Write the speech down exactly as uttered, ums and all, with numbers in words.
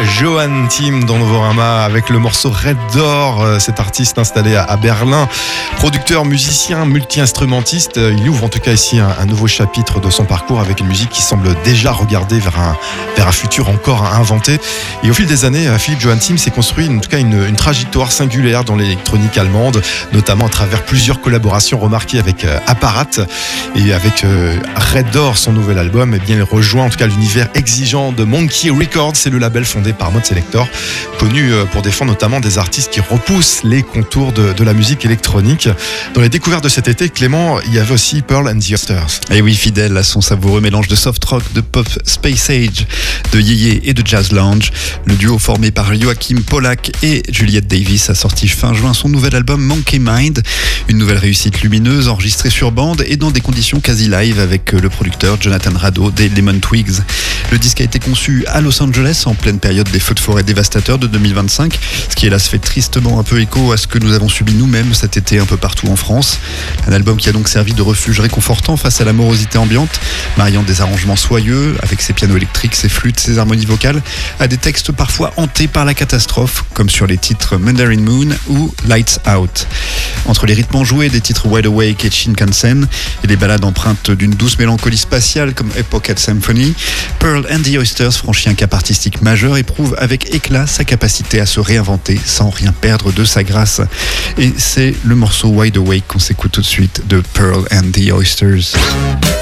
Johan Tim dans Novorama avec le morceau Red Door. Cet artiste installé à Berlin, producteur, musicien, multi-instrumentiste, il ouvre en tout cas ici un, un nouveau chapitre de son parcours avec une musique qui semble déjà regarder vers un, vers un futur encore à inventer. Et au fil des années, Philippe Johan Tim s'est construit en tout cas une, une trajectoire singulière dans l'électronique allemande, notamment à travers plusieurs collaborations remarquées avec euh, Apparat et avec euh, Red Door, son nouvel album. Et bien, il rejoint en tout cas l'univers exigeant de Monkey Records, c'est le label fondé par Mode Selector, connu euh, pour défendre notamment des artistes qui repoussent les contours de, de la musique électronique. Dans les découvertes de cet été, Clément, il y avait aussi Pearl and the Oysters. Et oui, fidèle à son savoureux mélange de soft rock, de pop space age, de yéyé et de jazz lounge, le duo formé par Joachim Pollack et Juliette Davis a sorti fin juin son nouvel album Monkey Mind, une nouvelle réussite lumineuse enregistrée sur bande et dans des conditions quasi live avec le producteur Jonathan Rado des Lemon Twigs. Le disque a été conçu à Los Angeles en pleine période des feux de forêt dévastateurs de deux mille vingt-cinq, ce qui hélas fait tristement un peu écho à ce que nous avons subi nous-mêmes cet été un peu partout en France. Un album qui a donc servi de refuge réconfortant face à la morosité ambiante, mariant des arrangements soyeux avec ses pianos électriques, ses flûtes, ses harmonies vocales, à des textes parfois hantés par la catastrophe, comme sur les titres Mandarin Moon ou Lights Out. Entre les rythmes enjoués des titres Wide Awake et Shinkansen et les ballades empreintes d'une douce mélancolie spatiale comme A Pocket Symphony, Pearl and the Oysters franchit un cap artistique majeur et prouve avec éclat sa capacité à se réinventer sans rien perdre de sa grâce. Et c'est le morceau Wide Awake qu'on s'écoute tout de suite de Pearl and the Oysters.